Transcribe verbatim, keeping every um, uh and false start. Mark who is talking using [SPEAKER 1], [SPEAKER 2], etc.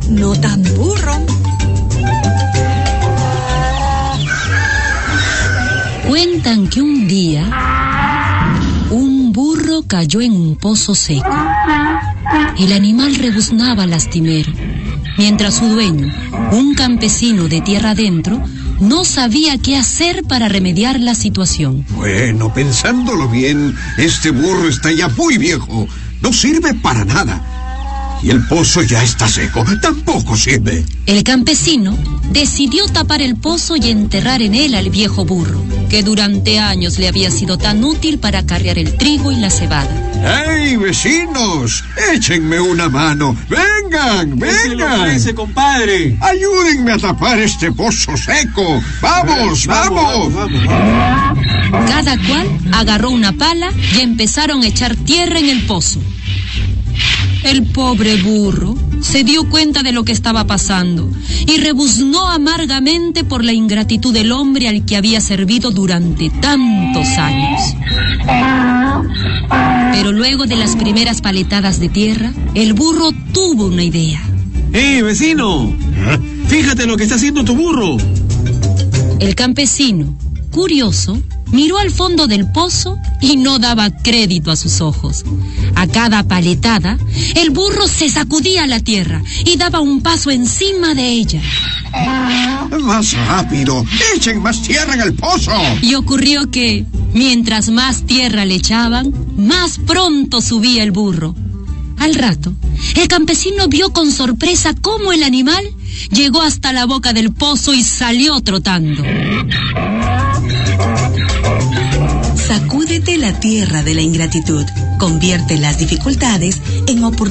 [SPEAKER 1] no tan burro.
[SPEAKER 2] Cuentan que un día un burro cayó en un pozo seco. El animal rebuznaba lastimero, mientras su dueño, un campesino de tierra adentro, no sabía qué hacer para remediar la situación.
[SPEAKER 3] Bueno, pensándolo bien, este burro está ya muy viejo. No sirve para nada. Y el pozo ya está seco. Tampoco sirve.
[SPEAKER 2] El campesino decidió tapar el pozo y enterrar en él al viejo burro, que durante años le había sido tan útil para carrear el trigo y la cebada.
[SPEAKER 3] ¡Hey, vecinos! ¡Échenme una mano! ¡Vengan, vengan!
[SPEAKER 4] ¿Qué se le ofrece, compadre?
[SPEAKER 3] ¡Ayúdenme a tapar este pozo seco! ¡Vamos,
[SPEAKER 4] Eh,
[SPEAKER 3] vamos!
[SPEAKER 4] vamos, vamos, vamos!
[SPEAKER 2] Cada cual agarró una pala y empezaron a echar tierra en el pozo. El pobre burro se dio cuenta de lo que estaba pasando y rebuznó amargamente por la ingratitud del hombre al que había servido durante tantos años. Pero luego de las primeras paletadas de tierra, el burro tuvo una idea.
[SPEAKER 4] ¡Eh, vecino!
[SPEAKER 3] ¿Eh?
[SPEAKER 4] Fíjate lo que está haciendo tu burro.
[SPEAKER 2] El campesino, curioso, miró al fondo del pozo y no daba crédito a sus ojos. A cada paletada, el burro se sacudía la tierra y daba un paso encima de ella.
[SPEAKER 3] ¡Más rápido! ¡Echen más tierra en el pozo!
[SPEAKER 2] Y ocurrió que, mientras más tierra le echaban, más pronto subía el burro. Al rato, el campesino vio con sorpresa cómo el animal llegó hasta la boca del pozo y salió trotando.
[SPEAKER 1] Sacúdete la tierra de la ingratitud. Convierte las dificultades en oportunidades.